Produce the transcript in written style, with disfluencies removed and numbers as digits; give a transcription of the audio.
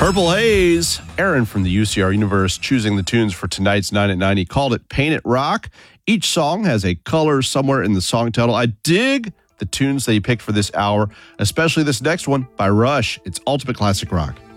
Purple Haze, Aaron from the UCR Universe choosing the tunes for tonight's 9 at 9. He called it Paint It Rock. Each song has a color somewhere in the song title. I dig the tunes that he picked for this hour, especially this next one by Rush. It's Ultimate Classic Rock.